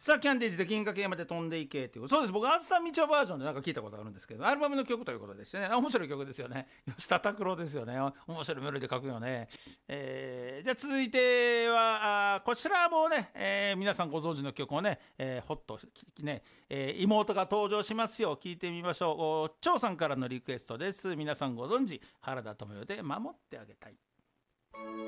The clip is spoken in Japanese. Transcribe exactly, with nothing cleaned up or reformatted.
さキャンディーズで銀河系まで飛んでいけっていう、そうです、僕あずさみちおバージョンでなんか聞いたことあるんですけど、アルバムの曲ということですね。面白い曲ですよね。吉田拓郎ですよね。面白いメロディー書くよね。えー、じゃあ続いてはあこちらもね、えー、皆さんご存知の曲をね、えー、ホッとね、えー、妹が登場しますよ、聞いてみましょう。張さんからのリクエストです。皆さんご存知原田知世で守ってあげたい。